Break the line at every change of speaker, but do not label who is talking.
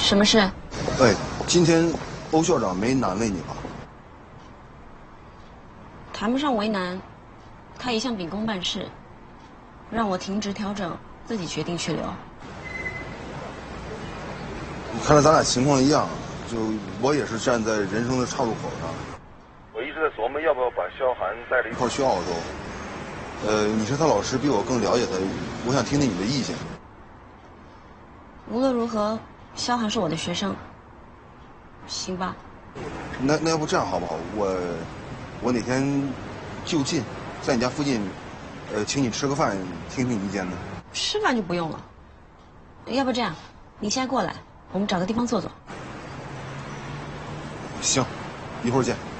什么事？
哎，今天欧校长没难为你吧？
谈不上为难，他一向秉公办事，让我停职调整，自己决定去留。
看来咱俩情况一样，就我也是站在人生的岔路口上。我一直在琢磨要不要把萧寒带着一块去澳洲。你是他老师，比我更了解他，我想听听你的意见。
无论如何，萧寒是我的学生，行吧？
那要不这样好不好？我哪天就近，在你家附近，请你吃个饭，听听你意见呢。
吃饭就不用了，要不这样，你现在过来，我们找个地方坐坐。
行，一会儿见。